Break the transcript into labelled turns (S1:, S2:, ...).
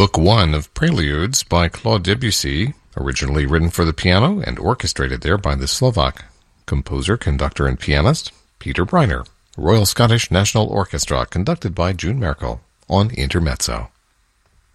S1: Book 1 of Preludes by Claude Debussy, originally written for the piano and orchestrated there by the Slovak composer, conductor, and pianist Peter Briner. Royal Scottish National Orchestra, conducted by June Merkel, on Intermezzo.